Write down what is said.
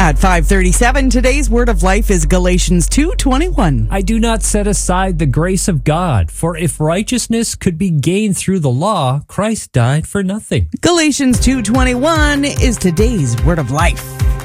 At 5:37, today's word of life is Galatians 2:21. I do not set aside the grace of God, for if righteousness could be gained through the law, Christ died for nothing. Galatians 2:21 is today's word of life.